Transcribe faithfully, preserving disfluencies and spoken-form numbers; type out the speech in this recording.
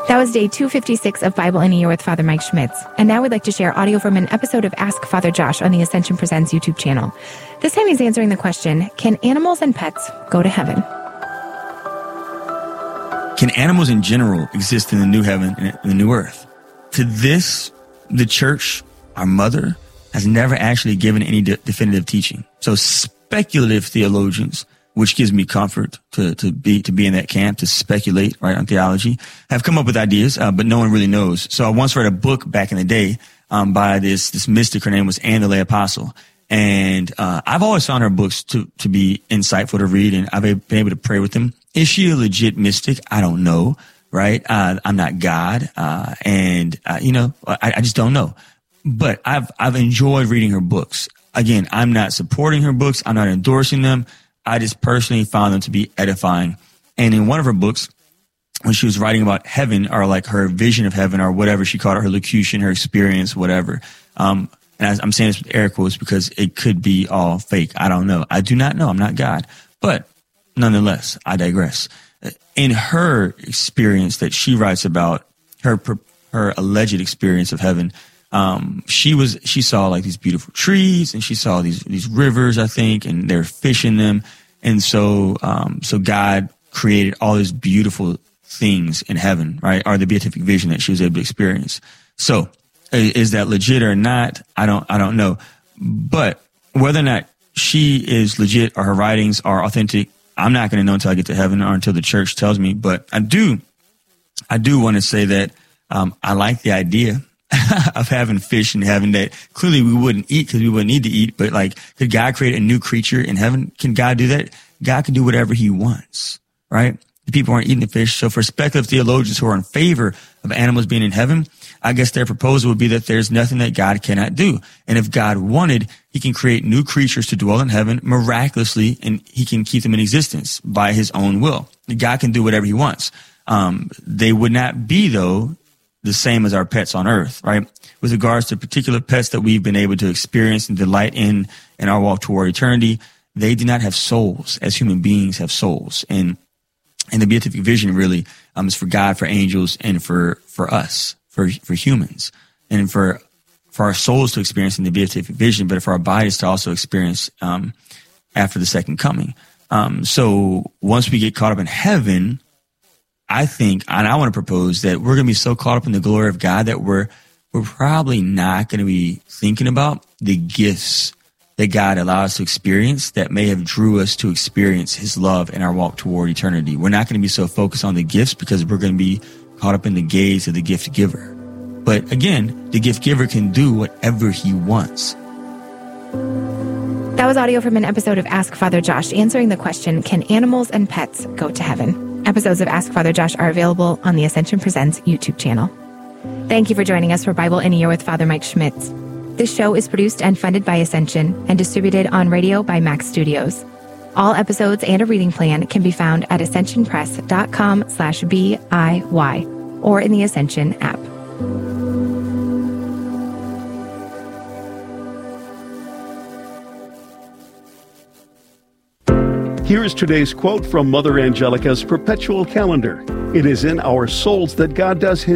That was day two fifty-six of Bible in a Year with Father Mike Schmitz. And now we'd like to share audio from an episode of Ask Father Josh on the Ascension Presents YouTube channel. This time he's answering the question, can animals and pets go to heaven? Can animals in general exist in the new heaven and the new earth? To this, the church, our mother, has never actually given any de- definitive teaching. So speculative theologians, which gives me comfort to, to be, to be in that camp, to speculate, right, on theology, have come up with ideas, uh, but no one really knows. So I once read a book back in the day, um, by this, this mystic. Her name was Anne the Lay Apostle. And, uh, I've always found her books to, to be insightful to read, and I've been able to pray with them. Is she a legit mystic? I don't know, right? Uh, I'm not God. Uh, and, uh, you know, I, I just don't know. But I've, I've enjoyed reading her books. Again, I'm not supporting her books. I'm not endorsing them. I just personally found them to be edifying. And in one of her books, when she was writing about heaven, or like her vision of heaven, or whatever she called it, her locution, her experience, whatever. Um, and I'm saying this with air quotes because it could be all fake. I don't know. I do not know. I'm not God. But nonetheless, I digress. In her experience that she writes about, her her alleged experience of heaven, um, she was she saw like these beautiful trees, and she saw these these rivers, I think, and they're fish in them. And so um, so God created all these beautiful things in heaven, right? Or the beatific vision that she was able to experience. So is that legit or not? I don't I don't know. But whether or not she is legit or her writings are authentic, I'm not going to know until I get to heaven, or until the church tells me. But I do, I do want to say that um, I like the idea of having fish in heaven that clearly we wouldn't eat because we wouldn't need to eat. But like, could God create a new creature in heaven? Can God do that? God can do whatever he wants, right? The people aren't eating the fish. So for speculative theologians who are in favor of animals being in heaven, I guess their proposal would be that there's nothing that God cannot do. And if God wanted, he can create new creatures to dwell in heaven miraculously, and he can keep them in existence by his own will. God can do whatever he wants. Um, they would not be, though, the same as our pets on earth, right? With regards to particular pets that we've been able to experience and delight in in our walk toward eternity, they do not have souls as human beings have souls. And and the beatific vision really um, is for God, for angels, and for for us, for for humans, and for for our souls to experience in the beatific vision, but for our bodies to also experience um, after the second coming. Um, so once we get caught up in heaven, I think, and I want to propose that we're going to be so caught up in the glory of God that we're we're probably not going to be thinking about the gifts that God allows us to experience that may have drew us to experience his love in our walk toward eternity. We're not going to be so focused on the gifts because we're going to be caught up in the gaze of the gift giver. But again, the gift giver can do whatever he wants. That was audio from an episode of Ask Father Josh answering the question, can animals and pets go to heaven? Episodes of Ask Father Josh are available on the Ascension Presents YouTube channel. Thank you for joining us for Bible in a Year with Father Mike Schmitz. This show is produced and funded by Ascension and distributed on radio by Max Studios. All episodes and a reading plan can be found at ascensionpress.com slash BIY or in the Ascension app. Here is today's quote from Mother Angelica's perpetual calendar. It is in our souls that God does his